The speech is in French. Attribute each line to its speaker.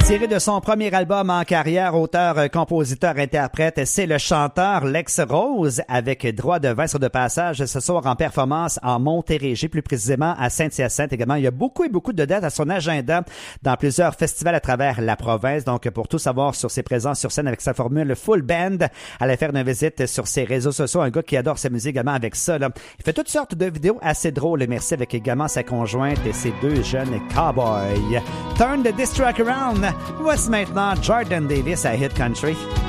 Speaker 1: Tiré de son premier album en carrière, auteur, compositeur, interprète, c'est le chanteur Lex Rose avec droit de vin sur de passage ce soir en performance en Montérégie, plus précisément à Saint-Hyacinthe également. Il y a beaucoup de dates à son agenda dans plusieurs festivals à travers la province. Donc, pour tout savoir sur ses présences sur scène avec sa formule full band, allez faire une visite sur ses réseaux sociaux. Un gars qui adore sa musique également avec ça, là. Il fait toutes sortes de vidéos assez drôles. Merci avec également sa conjointe et ses deux jeunes cowboys. Turn the diss track around. Voici maintenant Jordan Davis à Hit Country.